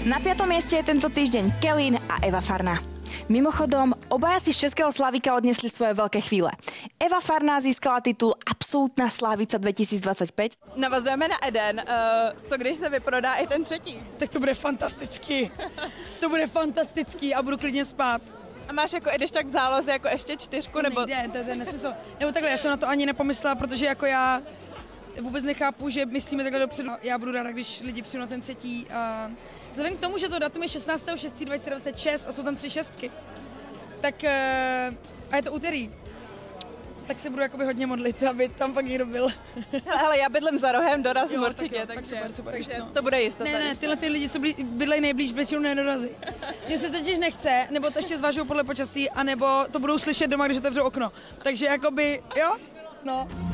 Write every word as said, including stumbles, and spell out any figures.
Na piatom mieste je tento týždeň Kellyn a Eva Farná. Mimochodom, obaja si z českého Slavíka odnesli svoje veľké chvíle. Eva Farná získala titul Absolutná slávica dvetisícdvacet pět. Navazujeme na Eden. Uh, co když se vyprodá i ten třetí? Tak to bude fantastický. To bude fantastický a budu klidně spát. A máš jako, jdeš tak v záloze jako ještě čtyřku, nebo? Ne, to, to je nesmysl. Nebo takhle, já jsem na to ani nepomyslela, protože jako já vůbec nechápu, že myslíme takhle dopředu. Já budu ráda, když lidi přijdu na ten třetí. A vzhledem k tomu, že to datum je šestnáctého šestého dva tisíce dvacet šest a jsou tam tři šestky, tak a je to úterý, tak se budu jakoby hodně modlit, aby tam pak někdo byl. Hele, já bydlím za rohem, dorazím Jo, určitě, tak jo, takže, tak super, super, takže no. to bude jistota. Ne, ne, tyhle ty lidi, co bydlejí nejblíž, většinou nedorazí. Mně se totiž nechce, nebo to ještě zvažují podle počasí, anebo to budou slyšet doma, když otevřou okno. Takže jakoby, jo, no.